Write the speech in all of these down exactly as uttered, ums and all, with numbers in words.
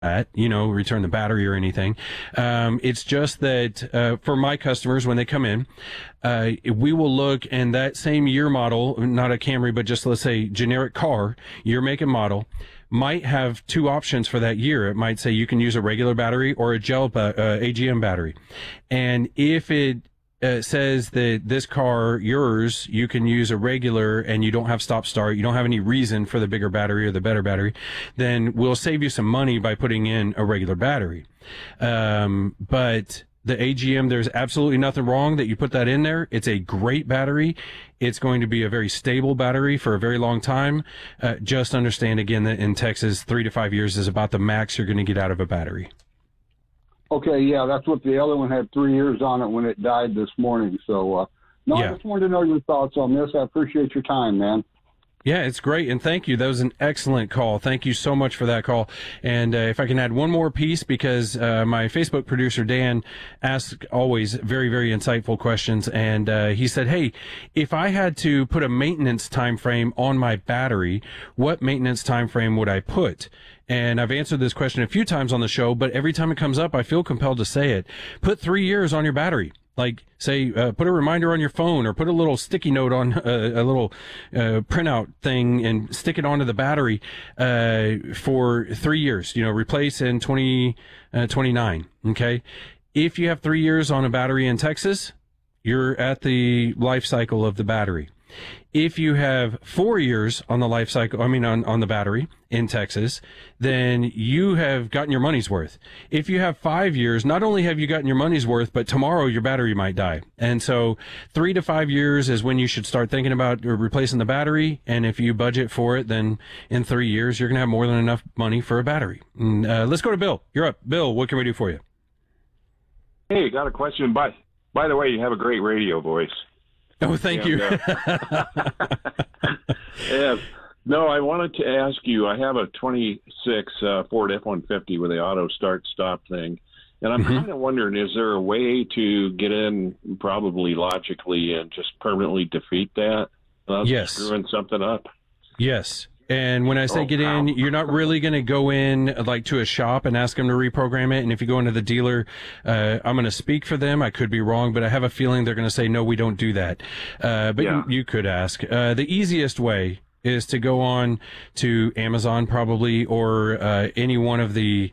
that, you know, return the battery or anything. Um, it's just that uh, for my customers, when they come in, uh, we will look, and that same year model, not a Camry, but just let's say generic car, year, make, and model, might have two options for that year. It might say you can use a regular battery or a gel ba- uh, A G M battery. And if it Uh, says that this car, yours, you can use a regular and you don't have stop start, you don't have any reason for the bigger battery or the better battery, then we'll save you some money by putting in a regular battery. Um, but the A G M, there's absolutely nothing wrong that you put that in there. It's a great battery. It's going to be a very stable battery for a very long time. Uh, just understand again that in Texas, three to five years is about the max you're going to get out of a battery. Okay, yeah, that's what the other one had, three years on it when it died this morning. So, uh, no, yeah. I just wanted to know your thoughts on this. I appreciate your time, man. Yeah, it's great. And thank you. That was an excellent call. Thank you so much for that call. And uh, if I can add one more piece, because uh, my Facebook producer, Dan, asks always very, very insightful questions. And uh, he said, hey, if I had to put a maintenance time frame on my battery, what maintenance time frame would I put? And I've answered this question a few times on the show, but every time it comes up, I feel compelled to say it. Put three years on your battery. Like, say, uh, put a reminder on your phone or put a little sticky note on uh, a little uh, printout thing and stick it onto the battery uh, for three years. You know, replace in twenty twenty-nine, okay? If you have three years on a battery in Texas, you're at the life cycle of the battery. If you have four years on the life cycle, I mean, on, on the battery in Texas, then you have gotten your money's worth. If you have five years, not only have you gotten your money's worth, but tomorrow your battery might die. And so three to five years is when you should start thinking about replacing the battery. And if you budget for it, then in three years, you're going to have more than enough money for a battery. And, uh, let's go to Bill. You're up. Bill, what can we do for you? Hey, got a question. By, by the way, you have a great radio voice. Oh, thank and, you. uh, yeah. No, I wanted to ask you, I have a twenty-six uh, Ford F one fifty with the auto start stop thing. And I'm mm-hmm. kind of wondering, is there a way to get in probably logically and just permanently defeat that? Uh, yes. Screwing something up. Yes. And when I say oh, get wow. in, you're not really going to go in like to a shop and ask them to reprogram it. And if you go into the dealer, uh, I'm going to speak for them. I could be wrong, but I have a feeling they're going to say, no, we don't do that. Uh, but yeah. you, you could ask. Uh, the easiest way is to go on to Amazon probably, or, uh, any one of the,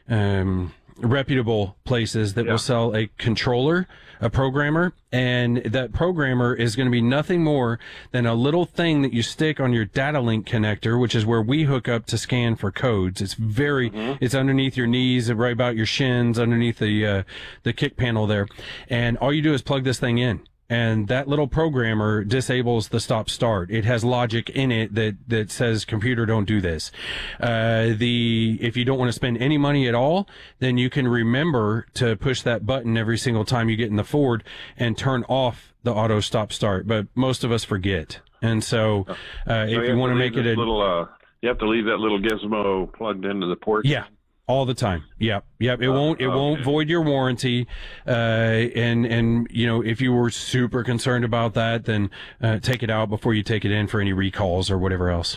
um, reputable places that yeah. will sell a controller, a programmer, and that programmer is going to be nothing more than a little thing that you stick on your data link connector, which is where we hook up to scan for codes. It's very, mm-hmm. it's underneath your knees, right about your shins, underneath the, uh, the kick panel there. And all you do is plug this thing in. And that little programmer disables the stop start. It has logic in it that, that says, computer, don't do this. Uh, the, if you don't want to spend any money at all, then you can remember to push that button every single time you get in the Ford and turn off the auto stop start. But most of us forget. And so, uh, so if you, you want to make it a little, uh, you have to leave that little gizmo plugged into the port. Yeah. All the time. Yep. Yep. It uh, won't, it okay. won't void your warranty. Uh, and, and, you know, if you were super concerned about that, then, uh, take it out before you take it in for any recalls or whatever else.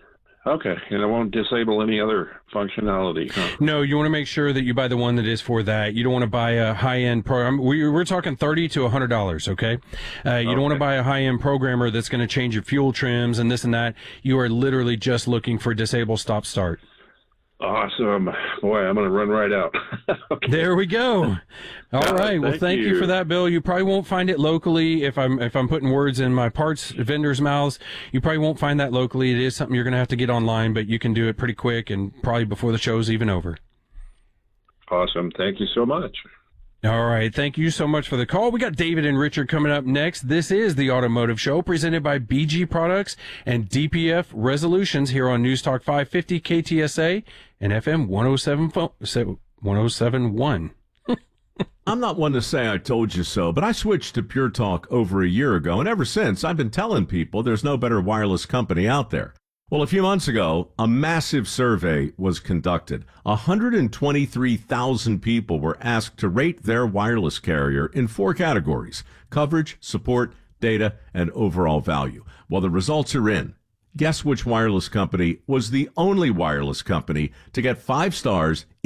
Okay. And it won't disable any other functionality. Huh? No, you want to make sure that you buy the one that is for that. You don't want to buy a high-end program. We, we're talking thirty to a hundred dollars. Okay. Uh, you okay. don't want to buy a high-end programmer that's going to change your fuel trims and this and that. You are literally just looking for disable stop start. Awesome. Boy, I'm going to run right out. Okay. There we go. All God, right. Well, thank, thank you. you for that, Bill. You probably won't find it locally. If I'm, if I'm putting words in my parts vendors' mouths, you probably won't find that locally. It is something you're going to have to get online, but you can do it pretty quick and probably before the show's even over. Awesome. Thank you so much. All right. Thank you so much for the call. We got David and Richard coming up next. This is the Automotive Show presented by B G Products and D P F Resolutions here on News Talk five fifty K T S A and F M one oh seven point one. I'm not one to say I told you so, but I switched to Pure Talk over a year ago, and ever since I've been telling people there's no better wireless company out there. Well, a few months ago, a massive survey was conducted. one hundred twenty-three thousand people were asked to rate their wireless carrier in four categories: coverage, support, data, and overall value. Well, the results are in. Guess which wireless company was the only wireless company to get five stars